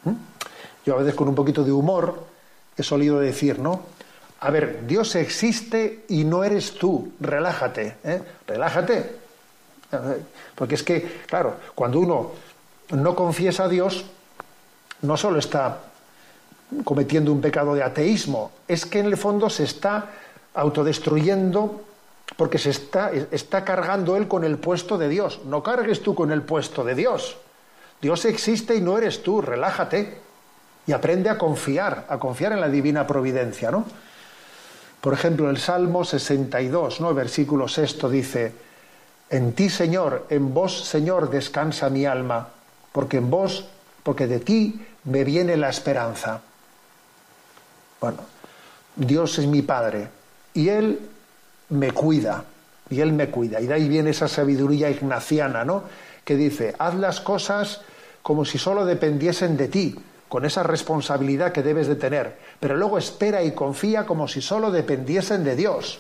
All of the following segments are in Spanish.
Yo a veces con un poquito de humor he solido decir, ¿no? A ver, Dios existe y no eres tú, relájate, relájate. Porque es que, claro, cuando uno no confiesa a Dios, no solo está cometiendo un pecado de ateísmo, es que en el fondo se está autodestruyendo porque se está cargando él con el puesto de Dios. No cargues tú con el puesto de Dios. Dios existe y no eres tú, relájate y aprende a confiar en la divina providencia, ¿no? Por ejemplo, el Salmo 62, ¿no? El versículo 6 dice: en ti, Señor, en vos, Señor, descansa mi alma, porque de ti me viene la esperanza. Bueno, Dios es mi Padre y Él me cuida, y de ahí viene esa sabiduría ignaciana, ¿no? Que dice: haz las cosas como si solo dependiesen de ti, con esa responsabilidad que debes de tener, pero luego espera y confía como si solo dependiesen de Dios.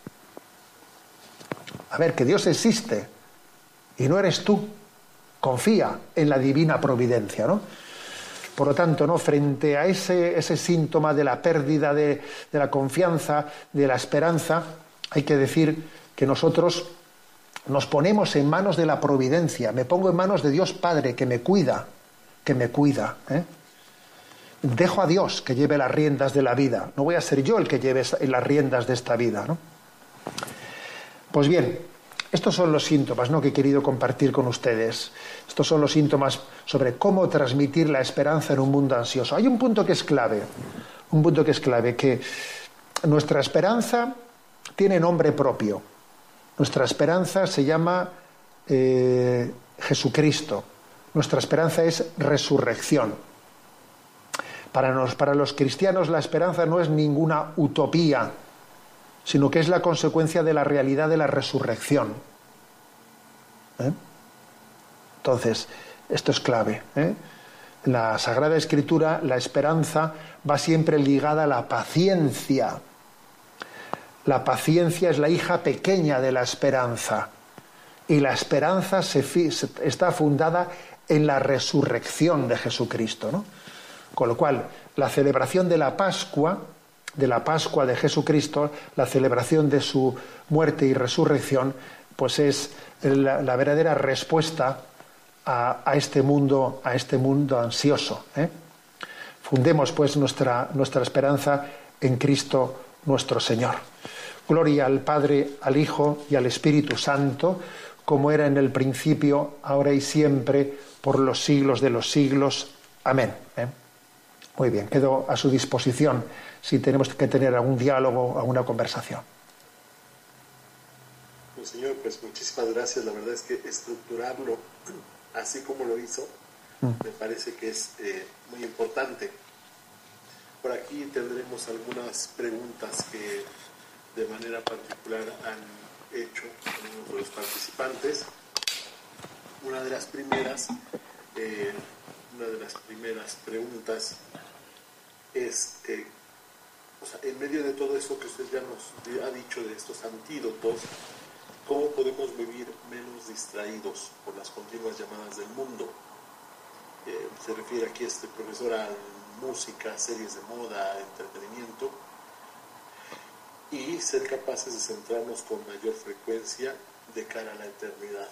A ver, que Dios existe y no eres tú. Confía en la divina providencia, ¿no? Por lo tanto, ¿no?, frente a ese síntoma de la pérdida de la confianza, de la esperanza, hay que decir que nosotros nos ponemos en manos de la providencia. Me pongo en manos de Dios Padre, que me cuida, ¿eh? Dejo a Dios que lleve las riendas de la vida. No voy a ser yo el que lleve las riendas de esta vida, ¿no? Pues bien, estos son los síntomas, ¿no?, que he querido compartir con ustedes. Estos son los síntomas sobre cómo transmitir la esperanza en un mundo ansioso. Hay un punto que es clave, que nuestra esperanza tiene nombre propio. Nuestra esperanza se llama Jesucristo. Nuestra esperanza es resurrección. Para los cristianos la esperanza no es ninguna utopía, sino que es la consecuencia de la realidad de la resurrección. Entonces, esto es clave. En la Sagrada Escritura, la esperanza va siempre ligada a la paciencia. La paciencia es la hija pequeña de la esperanza. Y la esperanza está fundada en la resurrección de Jesucristo, ¿no? Con lo cual, la celebración de la Pascua de Jesucristo, la celebración de su muerte y resurrección, pues es la verdadera respuesta a este mundo ansioso. Fundemos pues nuestra esperanza en Cristo nuestro Señor. Gloria al Padre, al Hijo y al Espíritu Santo, como era en el principio, ahora y siempre, por los siglos de los siglos. Amén. Muy bien, quedo a su disposición si tenemos que tener algún diálogo, alguna conversación. Pues, señor, pues muchísimas gracias. La verdad es que estructurarlo así como lo hizo me parece que es muy importante. Por aquí tendremos algunas preguntas que de manera particular han hecho algunos de los participantes. Una de las primeras preguntas es, en medio de todo eso que usted ya nos ha dicho de estos antídotos, ¿cómo podemos vivir menos distraídos por las continuas llamadas del mundo? Se refiere aquí este profesor a música, series de moda, entretenimiento, y ser capaces de centrarnos con mayor frecuencia de cara a la eternidad.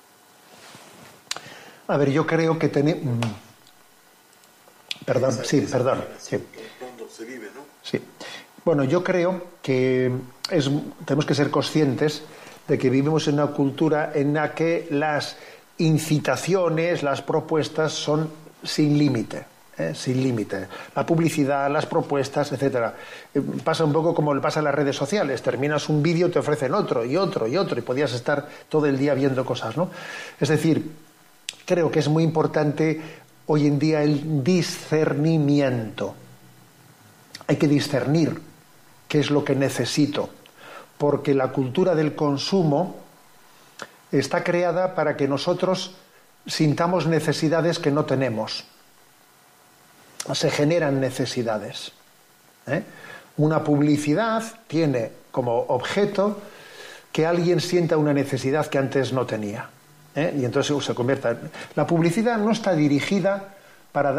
A ver, yo creo que tenemos... Perdón. Sí. Se vive, ¿no? Sí. Bueno, yo creo que tenemos que ser conscientes de que vivimos en una cultura en la que las incitaciones, las propuestas son sin límite. Sin límite. La publicidad, las propuestas, etcétera. Pasa un poco como le pasa en las redes sociales. Terminas un vídeo, te ofrecen otro, y podías estar todo el día viendo cosas, ¿no? Es decir, creo que es muy importante hoy en día el discernimiento. Hay que discernir qué es lo que necesito, porque la cultura del consumo está creada para que nosotros sintamos necesidades que no tenemos. Se generan necesidades. Una publicidad tiene como objeto que alguien sienta una necesidad que antes no tenía. Y entonces se convierta. La publicidad no está dirigida